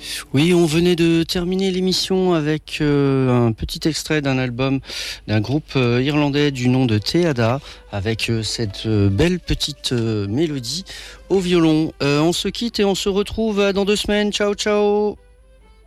Oui, on venait de terminer l'émission avec un petit extrait d'un album d'un groupe irlandais du nom de Teada, avec cette belle petite mélodie au violon. On se quitte et on se retrouve dans 2 semaines. Ciao, ciao!